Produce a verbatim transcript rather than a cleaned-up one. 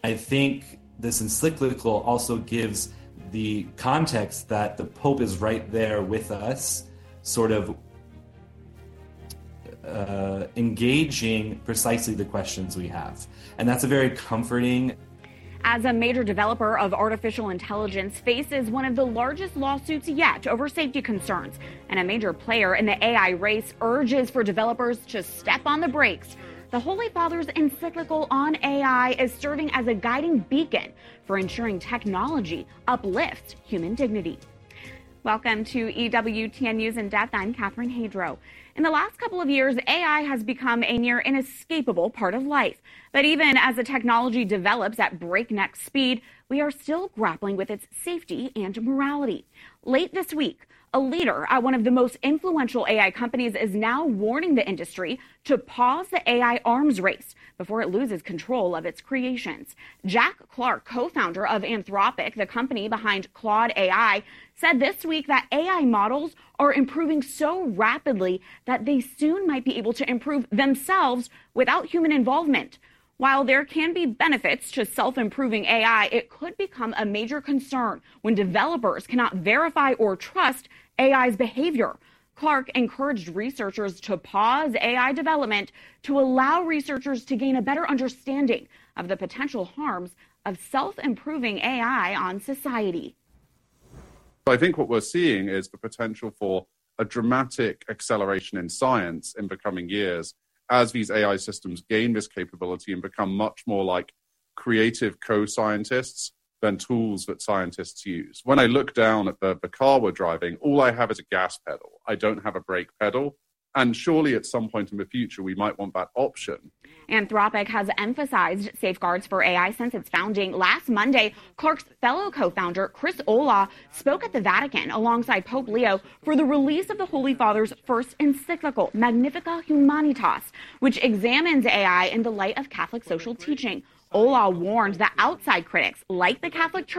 I think this encyclical also gives the context that the Pope is right there with us, sort of uh, engaging precisely the questions we have. And that's a very comforting. As a major developer of artificial intelligence faces one of the largest lawsuits yet over safety concerns, and a major player in the A I race urges for developers to step on the brakes, the Holy Father's encyclical on A I is serving as a guiding beacon for ensuring technology uplifts human dignity. Welcome to E W T N News in Depth. I'm Catherine Hadro. In the last couple of years, A I has become a near inescapable part of life. But even as the technology develops at breakneck speed, we are still grappling with its safety and morality. Late this week, a leader at one of the most influential A I companies is now warning the industry to pause the A I arms race before it loses control of its creations. Jack Clark, co-founder of Anthropic, the company behind Claude A I, said this week that A I models are improving so rapidly that they soon might be able to improve themselves without human involvement. While there can be benefits to self-improving A I, it could become a major concern when developers cannot verify or trust A I's behavior. Clark encouraged researchers to pause A I development to allow researchers to gain a better understanding of the potential harms of self-improving A I on society. I think what we're seeing is the potential for a dramatic acceleration in science in the coming years as these A I systems gain this capability and become much more like creative co-scientists than tools that scientists use. When I look down at the, the car we're driving, all I have is a gas pedal. I don't have a brake pedal. And surely at some point in the future, we might want that option. Anthropic has emphasized safeguards for A I since its founding. Last Monday, Clark's fellow co-founder, Chris Olah, spoke at the Vatican alongside Pope Leo for the release of the Holy Father's first encyclical, Magnificat Humanitas, which examines A I in the light of Catholic social teaching. Olah warned that outside critics, like the Catholic Church,